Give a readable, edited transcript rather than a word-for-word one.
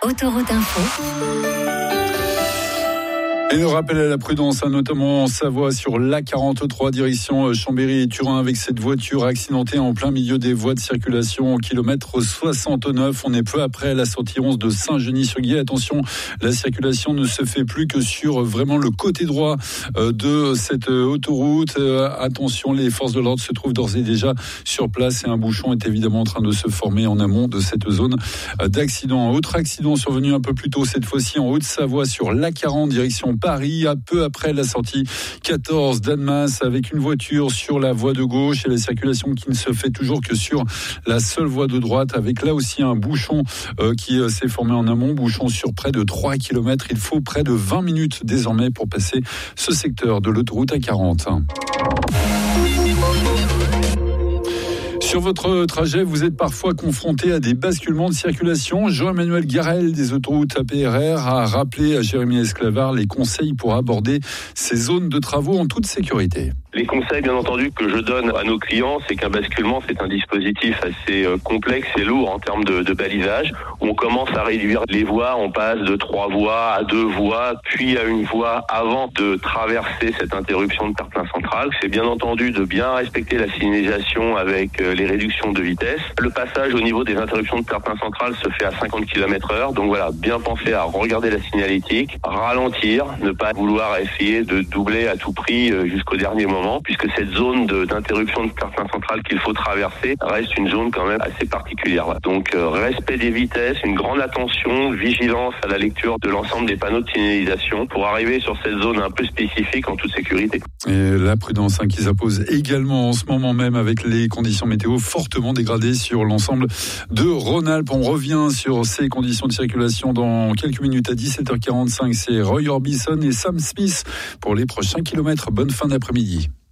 Autoroute Info. Et le rappel à la prudence, notamment en Savoie sur l'A43 direction Chambéry et Turin avec cette voiture accidentée en plein milieu des voies de circulation au kilomètre 69. On est peu après la sortie 11 de Saint-Genis-sur-Guiers. Attention, la circulation ne se fait plus que sur vraiment le côté droit de cette autoroute. Attention, les forces de l'ordre se trouvent d'ores et déjà sur place et un bouchon est évidemment en train de se former en amont de cette zone d'accident. Autre accident survenu un peu plus tôt, cette fois-ci en Haute-Savoie sur l'A40 direction Paris, à peu après la sortie 14 d'Annemasse avec une voiture sur la voie de gauche et la circulation qui ne se fait toujours que sur la seule voie de droite avec là aussi un bouchon qui s'est formé en amont, bouchon sur près de 3 km. Il faut près de 20 minutes désormais pour passer ce secteur de l'autoroute A40. Sur votre trajet, vous êtes parfois confronté à des basculements de circulation. Jean-Emmanuel Garel des autoroutes APRR a rappelé à Jérémy Esclavard les conseils pour aborder ces zones de travaux en toute sécurité. Les conseils, bien entendu, que je donne à nos clients, c'est qu'un basculement, c'est un dispositif assez complexe et lourd en termes de balisage. On commence à réduire les voies, on passe de 3 voies à 2 voies, puis à une voie avant de traverser cette interruption de terre-plein central. C'est bien entendu de bien respecter la signalisation avec les réductions de vitesse. Le passage au niveau des interruptions de terre-plein central se fait à 50 km/h. Donc voilà, bien penser à regarder la signalétique, ralentir, ne pas vouloir essayer de doubler à tout prix jusqu'au dernier moment, puisque cette zone d'interruption de terre-plein central qu'il faut traverser reste une zone quand même assez particulière. Donc respect des vitesses, une grande attention, vigilance à la lecture de l'ensemble des panneaux de signalisation pour arriver sur cette zone un peu spécifique en toute sécurité. Et la prudence qui s'impose également en ce moment même avec les conditions météo fortement dégradées sur l'ensemble de Rhône-Alpes. On revient sur ces conditions de circulation dans quelques minutes à 17h45. C'est Roy Orbison et Sam Smith pour les prochains kilomètres. Bonne fin d'après-midi.